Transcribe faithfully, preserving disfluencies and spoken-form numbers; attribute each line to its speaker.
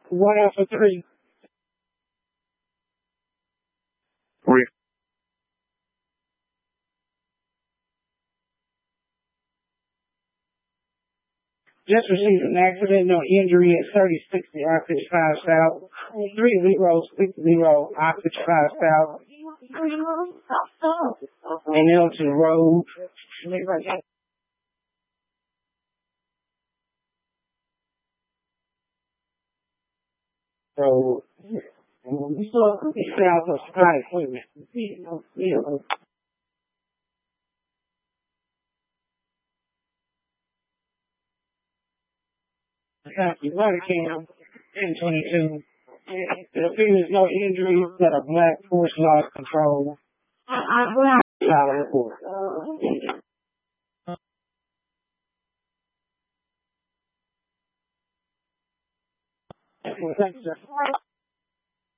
Speaker 1: One out for three.
Speaker 2: Three.
Speaker 1: Just received an accident, no injury at thirty sixty I fifty-five South. three zero six zero I fifty-five South. And Elton Road. So, we saw the sounds of supply equipment. You know, you know. Copy, body cam, ten twenty-two. There appears no injuries that are black force loss control. Solid report. Thanks, sir.